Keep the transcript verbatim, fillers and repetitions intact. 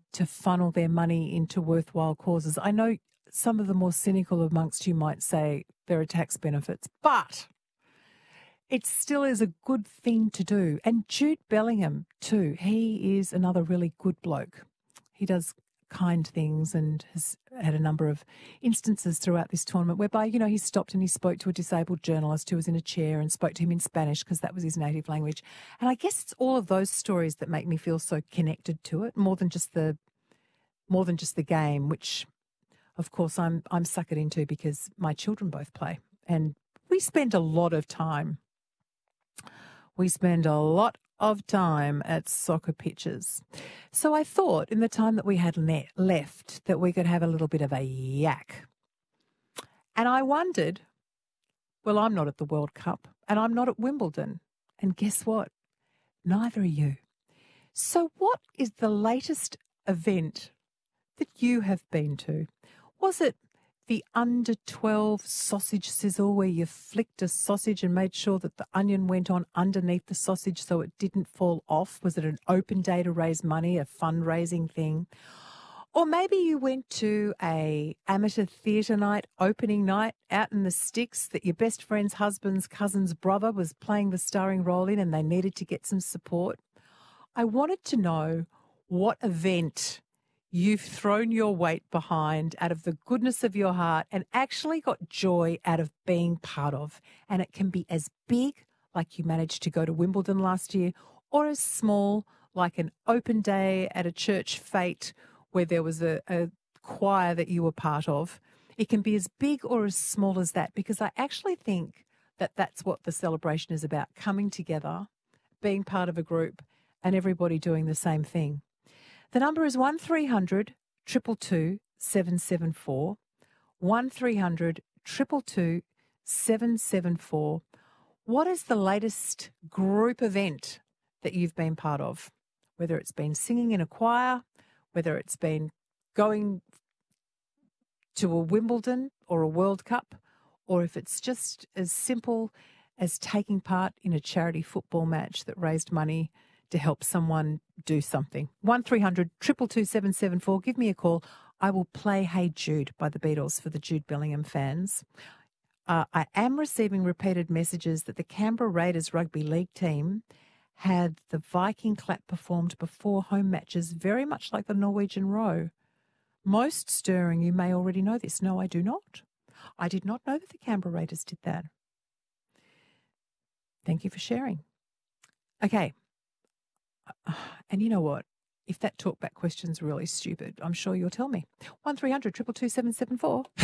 to funnel their money into worthwhile causes. I know some of the more cynical amongst you might say there are tax benefits, but it still is a good thing to do. And Jude Bellingham too, he is another really good bloke. He does kind things and has had a number of instances throughout this tournament whereby, you know, he stopped and he spoke to a disabled journalist who was in a chair and spoke to him in Spanish because that was his native language. And I guess it's all of those stories that make me feel so connected to it, more than just the more than just the game, which of course I'm I'm suckered into because my children both play. And we spend a lot of time. We spend a lot of time at soccer pitches. So I thought in the time that we had le- left that we could have a little bit of a yak. And I wondered, well, I'm not at the World Cup and I'm not at Wimbledon. And guess what? Neither are you. So what is the latest event that you have been to? Was it the under twelve sausage sizzle where you flicked a sausage and made sure that the onion went on underneath the sausage so it didn't fall off? Was it an open day to raise money, a fundraising thing? Or maybe you went to a amateur theatre night, opening night, out in the sticks that your best friend's husband's cousin's brother was playing the starring role in and they needed to get some support. I wanted to know what event you've thrown your weight behind out of the goodness of your heart and actually got joy out of being part of. And it can be as big, like you managed to go to Wimbledon last year, or as small, like an open day at a church fete where there was a, a choir that you were part of. It can be as big or as small as that, because I actually think that that's what the celebration is about, coming together, being part of a group and everybody doing the same thing. The number is one three hundred, two two two, seven seven four, one three hundred, two two two, seven seven four. What is the latest group event that you've been part of? Whether it's been singing in a choir, whether it's been going to a Wimbledon or a World Cup, or if it's just as simple as taking part in a charity football match that raised money to help someone do something. one three hundred, two two two, seven seven four. Give me a call. I will play Hey Jude by the Beatles for the Jude Bellingham fans. Uh, I am receiving repeated messages that the Canberra Raiders rugby league team had the Viking clap performed before home matches, very much like the Norwegian row. Most stirring, you may already know this. No, I do not. I did not know that the Canberra Raiders did that. Thank you for sharing. Okay. And you know what? If that talkback question's really stupid, I'm sure you'll tell me. one three hundred, two two two, seven seven four.